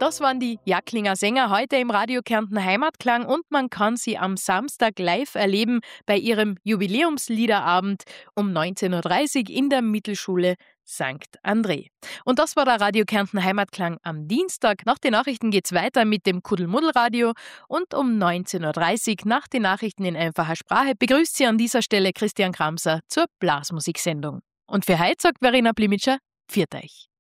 Das waren die Jacklinger Sänger heute im Radio Kärnten Heimatklang und man kann sie am Samstag live erleben bei ihrem Jubiläumsliederabend um 19.30 Uhr in der Mittelschule St. André. Und das war der Radio Kärnten Heimatklang am Dienstag. Nach den Nachrichten geht's weiter mit dem Kuddelmuddelradio und um 19.30 Uhr nach den Nachrichten in einfacher Sprache begrüßt Sie an dieser Stelle Christian Kramser zur Blasmusiksendung. Und für heute sagt Verena Blimitscher, pfiat euch.